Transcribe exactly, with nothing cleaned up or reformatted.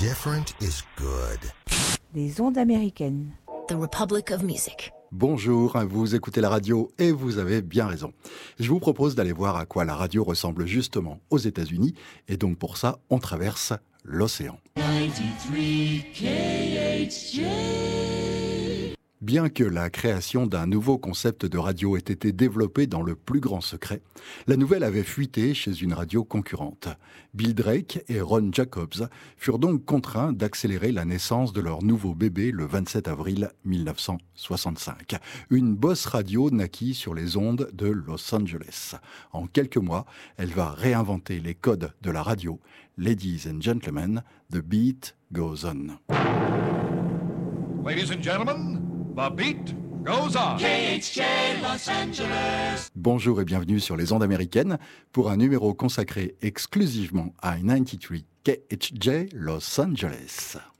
Different is good. Les ondes américaines. The Republic of Music. Bonjour, vous écoutez la radio et vous avez bien raison. Je vous propose d'aller voir à quoi la radio ressemble justement aux États-Unis et donc pour ça, on traverse l'océan. ninety-three K H J. Bien que la création d'un nouveau concept de radio ait été développée dans le plus grand secret, la nouvelle avait fuité chez une radio concurrente. Bill Drake et Ron Jacobs furent donc contraints d'accélérer la naissance de leur nouveau bébé le vingt-sept avril mille neuf cent soixante-cinq. Une bosse radio naquit sur les ondes de Los Angeles. En quelques mois, elle va réinventer les codes de la radio. Ladies and gentlemen, the beat goes on. Ladies and gentlemen, the beat goes on. K H J Los Angeles. Bonjour et bienvenue sur les ondes américaines pour un numéro consacré exclusivement à quatre-vingt-treize K H J Los Angeles.